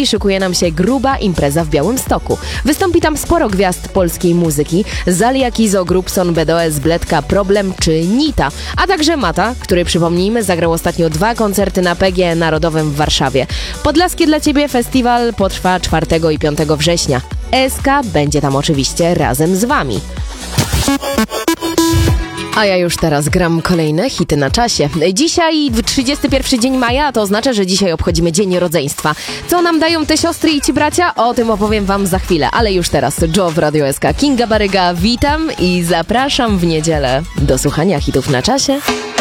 Weekly szykuje nam się gruba impreza w Białymstoku. Wystąpi tam sporo gwiazd polskiej muzyki. Zalia Kizo, Grubson, BDOS, Bledka, Problem czy Nita. A także Mata, który przypomnijmy zagrał ostatnio 2 koncerty na PGE Narodowym w Warszawie. Podlaskie dla Ciebie festiwal potrwa 4 i 5 września. SK będzie tam oczywiście razem z Wami. A ja już teraz gram kolejne hity na czasie. Dzisiaj 31 dzień maja, a to oznacza, że dzisiaj obchodzimy Dzień Rodzeństwa. Co nam dają te siostry i ci bracia? O tym opowiem wam za chwilę, ale już teraz Joe w Radio SK. Kinga Baryga, witam i zapraszam w niedzielę do słuchania hitów na czasie.